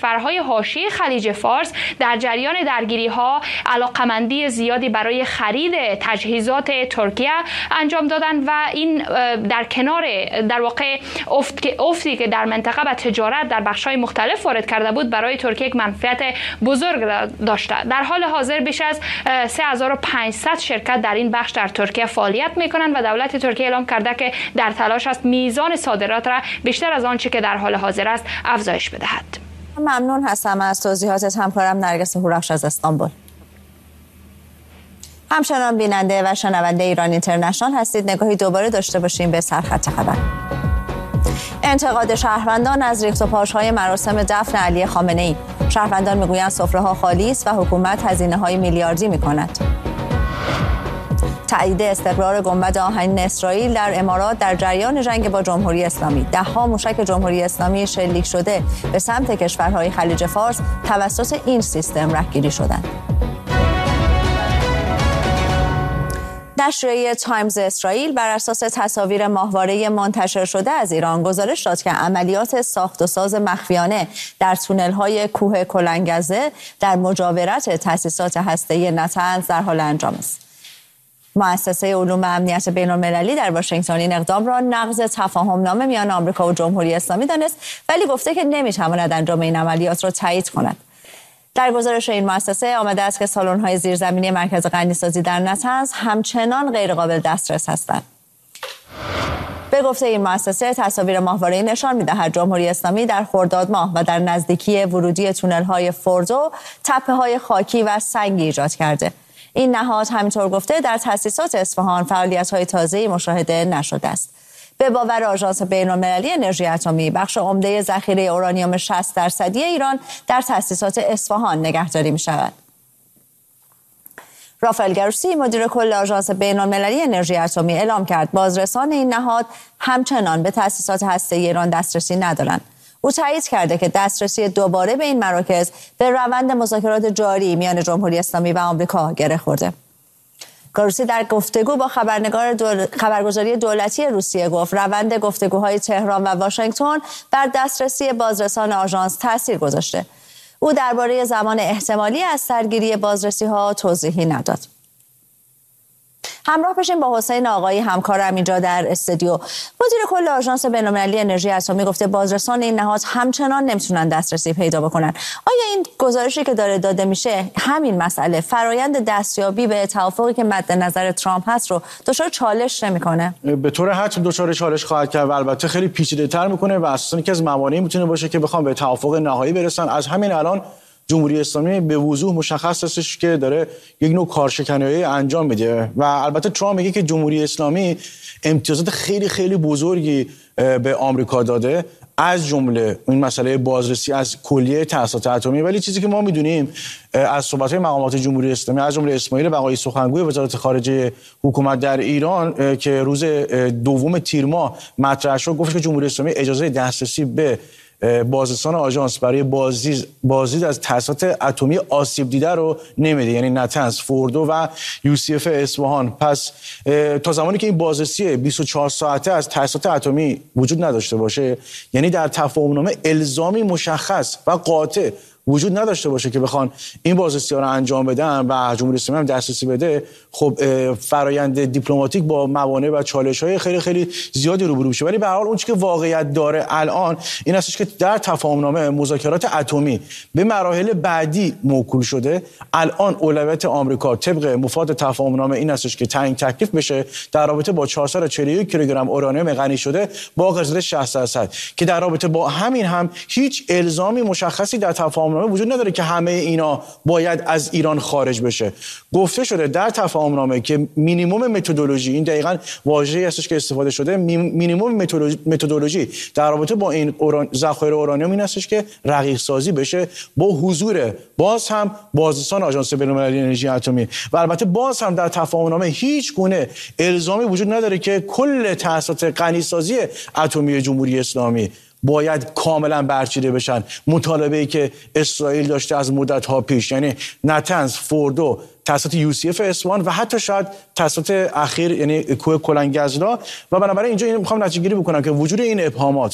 کشورهای حاشیه خلیج فارس در جریان درگیری‌ها علاقمندی زیادی برای خرید تجهیزات ترکیه انجام دادن و این در کنار در واقع افتی که در منطقه و تجارت در بخش‌های مختلف وارد کرده بود، برای ترکیه یک منفعت بزرگ داشته. در حال حاضر بیش از 3500 شرکت در این بخش در ترکیه فعالیت می‌کنند و دولت ترکیه اعلام کرده که در تلاش است میزان صادرات را بیشتر از آنچه که در حال حاضر است افزایش بدهد. ممنون هستم از توضیحاتت همکارم نرگس هورخش از استانبول. همچنان بیننده و شنونده ایران اینترنشنال هستید. نگاهی دوباره داشته باشیم به سرخط خبر. انتقاد شهروندان از ریخت و پاش‌های مراسم دفن علی خامنه‌ای. شهروندان میگویند سفره‌ها خالی است و حکومت هزینه‌های میلیاردی می‌کند. تایید استقرار گنبد آهنین اسرائیل در امارات در جریان جنگ با جمهوری اسلامی. ده‌ها موشک جمهوری اسلامی شلیک شده به سمت کشورهای خلیج فارس توسط این سیستم رهگیری شدند. نشریه تایمز اسرائیل بر اساس تصاویر ماهواره منتشر شده از ایران گزارش داد که عملیات ساخت و ساز مخفیانه در تونل‌های کوه کلنگزه در مجاورت تأسیسات هسته‌ای نتنز در حال انجام است. مؤسسه علوم و امنیت بین‌المللی در واشنگتن این اقدام را نقض تفاهم‌نامه میان آمریکا و جمهوری اسلامی دانست، ولی گفته که نمی‌تواند انجام این عملیات را تایید کند. در گزارش این مؤسسه آمده است که سالن‌های زیرزمینی مرکز غنیسازی در نتنز همچنان غیرقابل دسترس هستند. به گفته این مؤسسه تصاویر ماهواره‌ای نشان می‌دهد جمهوری اسلامی در خرداد ماه و در نزدیکی ورودی تونل‌های فوردو تپه‌های خاکی و سنگی ایجاد کرده. این نهاد همینطور گفته در تأسیسات اصفهان فعالیت‌های تازه‌ای مشاهده نشده است. به باور آژانس بین‌المللی انرژی اتمی، بخش عمده ذخیره اورانیوم 60% ایران در تأسیسات اصفهان نگهداری می‌شود. رافائل گروسی مدیر کل آژانس بین‌المللی انرژی اتمی اعلام کرد بازرسان این نهاد همچنان به تأسیسات هسته‌ای ایران دسترسی ندارند. او تایید کرده که دسترسی دوباره به این مراکز به روند مذاکرات جاری میان جمهوری اسلامی و آمریکا گره خورده. گروسی در گفتگو با خبرگزاری دولتی روسیه گفت روند گفتگوهای تهران و واشنگتن بر دسترسی بازرسان آژانس تاثیر گذاشته. او درباره زمان احتمالی از سرگیری بازرسی‌ها توضیحی نداد. همراه بشیم با حسین آقایی همکارم اینجا در استودیو. مدیر کل آژانس بین‌المللی انرژی اتمی گفته بازرسان این نهاد همچنان نمیتونن دسترسی پیدا بکنن. آیا این گزارشی که داره داده میشه همین مسئله فرایند دستیابی به توافقی که مد نظر ترامپ هست رو دچار چالش نمیکنه؟ به طور حتم دچار چالش خواهد کرد و البته خیلی پیچیده‌تر میکنه و اساساً یکی از موانعی میتونه باشه که بخوام به توافق نهایی برسن. از همین الان جمهوری اسلامی به وضوح مشخص هستش که داره یک نوع کارشکنی انجام میده و البته ترامپ میگه که جمهوری اسلامی امتیازات خیلی خیلی بزرگی به آمریکا داده، از جمله این مسئله بازرسی از کلیه تأسیسات اتمی. ولی چیزی که ما میدونیم از صحبت‌های مقامات جمهوری اسلامی از جمله اسماعیل بقایی سخنگوی وزارت خارجه حکومت در ایران که روز 2 تیر ماه مطرح شد، گفت که جمهوری اسلامی اجازه دسترسی به بازرسان آژانس برای بازدید از تأسیسات اتمی آسیب دیده رو نمیده، یعنی نتنز، فوردو و UCF اصفهان. پس تا زمانی که این بازرسی 24 ساعته از تأسیسات اتمی وجود نداشته باشه، یعنی در تفاهم‌نامه الزامی مشخص و قاطع وجود نداشته باشه که بخوان این بازرسی‌ها رو انجام بدن و جمهوری اسلامی هم دسترسی بده، خب فرایند دیپلماتیک با موانع و چالش‌های خیلی خیلی زیادی روبرو میشه. ولی به هر حال اون چیزی که واقعیت داره الان این هستش که در تفاهم‌نامه مذاکرات اتمی به مراحل بعدی موکول شده. الان اولویت آمریکا طبق مفاد تفاهم‌نامه این هستش که تعیین تکلیف بشه در رابطه با 441 کیلوگرم اورانیوم غنی شده با قرارداد 60% که در رابطه با همین هم هیچ الزامی مشخصی در تفاهم وجود نداره که همه اینا باید از ایران خارج بشه. گفته شده در تفاهمنامه که مینیمم متدولوژی، این دقیقاً واژه‌ای هستش که استفاده شده، مینیمم متدولوژی در رابطه با این ذخایر اورانیوم این هستش که رقیق سازی بشه با حضور باز هم بازرسان آژانس بین‌المللی انرژی اتمی و البته باز هم در تفاهمنامه هیچ گونه الزامی وجود نداره که کل تأسیسات غنیسازی اتمی جمهوری اسلامی باید کاملا برچیده بشن. مطالبه‌ای که اسرائیل داشته از مدت‌ها پیش، یعنی نتنز، فوردو، تأسیسات UCF اصفهان و حتی شاید تأسیسات اخیر یعنی کوه کلنگزلا. و بنابراین اینجا میخوام نتیجه‌گیری بکنم که وجود این ابهامات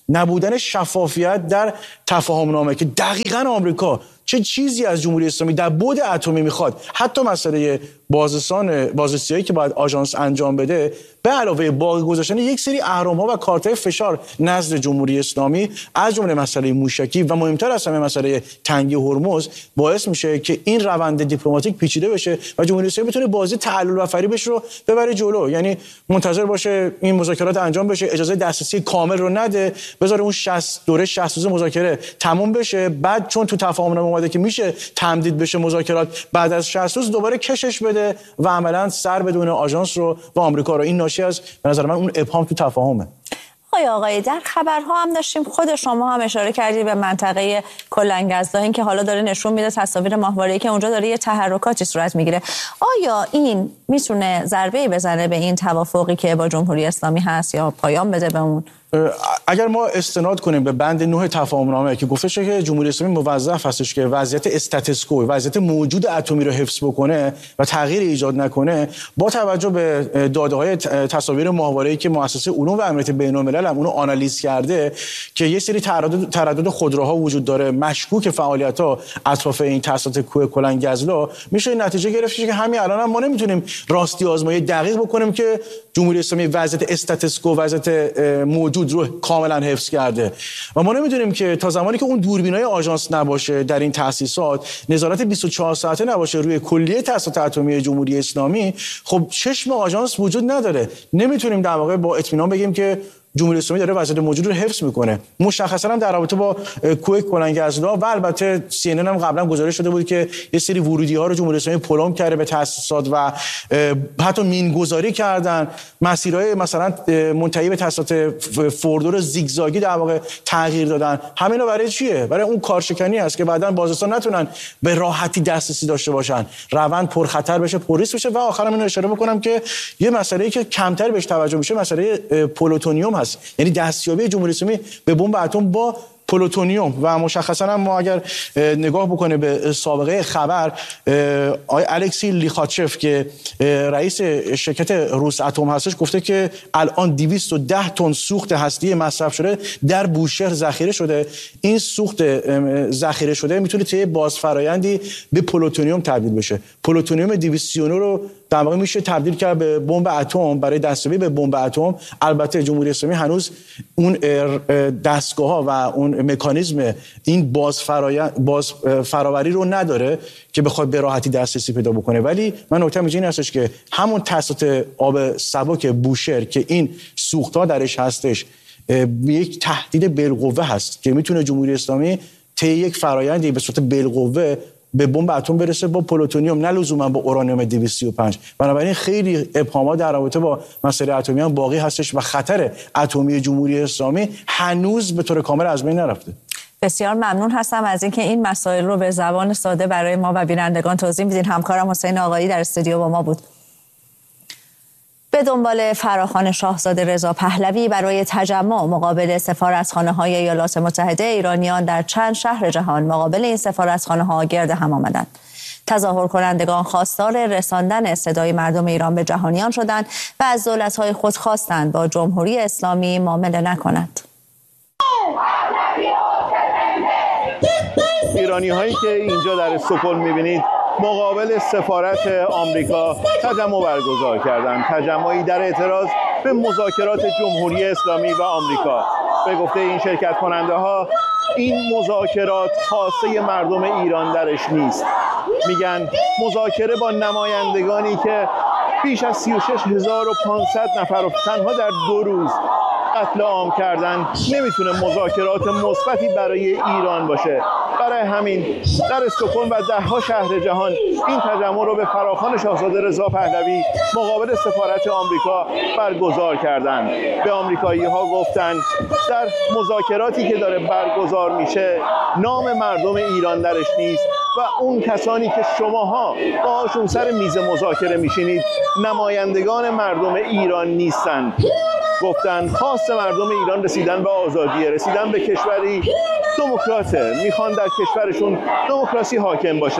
نبودن شفافیت در تفاهمنامه که دقیقاً آمریکا چه چیزی از جمهوری اسلامی در بعد اتمی میخواد. حتی مسئله بازرسی‌هایی که باید آژانس انجام بده، به علاوه باقی گذاشتن یک سری اهرم‌ها و کارت‌های فشار نزد جمهوری اسلامی، از جمله مسئله موشکی و مهمتر از همه مسئله تنگی هرمز، باعث میشه که این روند دیپلماتیک پیچیده بشه و جمهوری اسلامی بتونه بازی تعلل و فریبش رو ببره جلو. یعنی منتظر باشه این مذاکرات انجام بشه، اجازه دسترسی کامل رو نده، بذاره اون 60 دوره 60 روز مذاکره تموم بشه، بعد چون تو تفاهمنامه اومده که میشه تمدید بشه مذاکرات، بعد از 60 روز دوباره کشش بده و عملاً سر بدون آژانس رو و آمریکا رو. این ناشی از به نظر من اون ابهام تو تفاهمه. آقای در خبرها هم داشتیم، خود شما هم اشاره کردید به منطقه کلنگزدا، این که حالا داره نشون میده تصاویر ماهواره‌ای که اونجا داره یه تحرکاتی صورت میگیره. آیا این میتونه ضربه‌ای بزنه به این توافقی که با جمهوری اسلامی هست یا پایان بده به اون؟ اگر ما استناد کنیم به بند 9 تفاهمنامه که گفته شده که جمهوری اسلامی موظف هستش که وضعیت استاتوسکو، وضعیت موجود اتمی رو حفظ بکنه و تغییر ایجاد نکنه، با توجه به داده‌های تصاویر ماهواره‌ای که مؤسسه علوم و امنیت بین‌الملل هم اونو آنالیز کرده که یه سری تردد خودروها وجود داره، مشکوک فعالیت‌ها اطراف این تاسیسات کوه کلنگزلا، میشه نتیجه گرفت که همین الان هم ما نمیتونیم راستی آزمایی دقیق بکنیم که جمهوری اسلامی وضعیت استاتوسکو، وضعیت موجود رو کاملا حفظ کرده و ما نمیدونیم که تا زمانی که اون دوربینای آژانس نباشه در این تأسیسات، نظارت 24 ساعته نباشه روی کلیه تأسیسات اتمی جمهوری اسلامی، خب چشم آژانس وجود نداره. نمیتونیم در واقع با اطمینان بگیم که جمهوری اسلامی داره وضعیت موجود رو حفظ میکنه. مشخصا هم در رابطه با کوه کلنگزلا و البته CNN هم قبلا گزارش شده بود که یه سری ورودی ها رو جمهوری اسلامی پلم کرده به تأسیسات و حتی مینگذاری کردن، مسیرهای مثلا منتهی به تأسیسات فوردو رو زیگزاگی در واقع تغییر دادن. همینا برای چیه؟ برای اون کارشکنی است که بعداً بازرسان نتونن به راحتی دسترسی داشته باشن، روند پرخطر بشه، پرریسک بشه. و آخرام اینو اشاره بکنم که یه مسئله‌ای که کمتر بهش توجه میشه مسئله پلوتونیوم هست، یعنی دستیابی جمهوری اسلامی به بمب اتم با پلوتونیوم. و مشخصا هم ما اگر نگاه بکنه به سابقه خبر، آقای الکسی لیخاچف که رئیس شرکت روس اتم هستش گفته که الان 210 تن سوخت هستی مصرف شده در بوشهر ذخیره شده. این سوخت ذخیره شده میتونه طی بازفرایندی به پلوتونیوم تبدیل بشه. پلوتونیوم 239 رو در واقع میشه تبدیل کرد به بمب اتم برای دستیابی به بمب اتم. البته جمهوری اسلامی هنوز اون دستگاه‌ها و اون مکانیزم این بازفراوری رو نداره که بخواد به راحتی دسترسی پیدا بکنه. ولی من نکته‌م این هستش که همون تاسیسات آب سبک بوشهر که این سوخت‌ها درش هستش یک تهدید بالقوه هست که میتونه جمهوری اسلامی طی یک فرآیندی به صورت بالقوه به بمب اتم برسه با پلوتونیوم، نه لزوما با اورانیوم 235. بنابراین خیلی ابهامات در رابطه با مسئله اتمی هم باقی هستش و خطر اتمی جمهوری اسلامی هنوز به طور کامل از بین نرفته. بسیار ممنون هستم از اینکه این مسائل رو به زبان ساده برای ما و بینندگان توضیح میدین. همکارم حسین آقایی در استودیو با ما بود. به دنبال فراخوان شاهزاده رضا پهلوی برای تجمع مقابل سفارتخانه‌های ایالات متحده، ایرانیان در چند شهر جهان مقابل این سفارتخانه‌ها گرد هم آمدند. تظاهر کنندگان خواستار رساندن صدای مردم ایران به جهانیان شدند و از دولت‌های خود خواستند با جمهوری اسلامی معامله نکنند. ایرانی‌هایی که اینجا در استکهلم می‌بینید مقابل سفارت آمریکا تجمع برگزار کردند. تجمعی در اعتراض به مذاکرات جمهوری اسلامی و آمریکا. به گفته این شرکت کننده ها این مذاکرات خواسته مردم ایران درش نیست. میگن مذاکره با نمایندگانی که بیش از 36,500 نفر رو تنها در 2 روز قتل عام کردن نمیتونه مذاکرات مثبتی برای ایران باشه. برای همین در استکهلم و ده‌ها شهر جهان این تجمع رو به فراخوان شاهزاده رضا پهلوی مقابل سفارت آمریکا برگزار کردند. به آمریکایی‌ها گفتند در مذاکراتی که داره برگزار میشه نام مردم ایران درش نیست و اون کسانی که شماها باهاشون سر میز مذاکره میشینید نمایندگان مردم ایران نیستند. گفتن خواست مردم ایران رسیدن به آزادی، رسیدن به کشوری دموکراته، میخوان در کشورشون دموکراسی حاکم باشه.